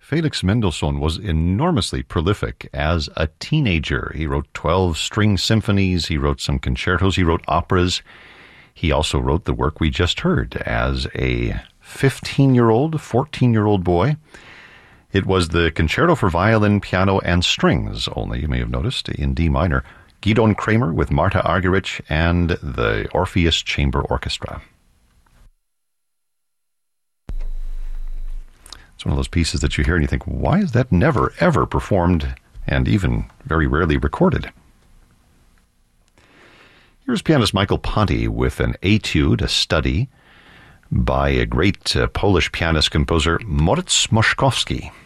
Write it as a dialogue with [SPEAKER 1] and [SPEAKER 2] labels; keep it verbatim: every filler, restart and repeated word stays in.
[SPEAKER 1] Felix Mendelssohn was enormously prolific as a teenager. He wrote twelve string symphonies, he wrote some concertos, he wrote operas. He also wrote the work we just heard as a fifteen-year-old, fourteen-year-old boy. It was the Concerto for Violin, Piano, and Strings, only, you may have noticed, in D minor. Gidon Kremer with Marta Argerich and the Orpheus Chamber Orchestra. It's one of those pieces that you hear and you think, why is that never, ever performed and even very rarely recorded? Here's pianist Michael Ponty with an etude, a study, by a great uh, Polish pianist-composer Moritz Moszkowski.